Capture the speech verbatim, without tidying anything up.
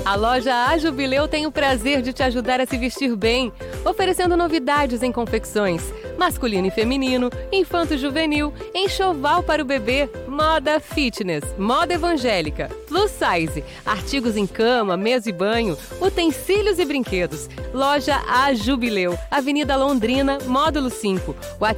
A loja A Jubileu tem o prazer de te ajudar a se vestir bem, oferecendo novidades em confecções, masculino e feminino, infanto-juvenil, enxoval para o bebê, moda fitness, moda evangélica, plus size, artigos em cama, mesa e banho, utensílios e brinquedos. Loja A Jubileu, Avenida Londrina, Módulo cinco.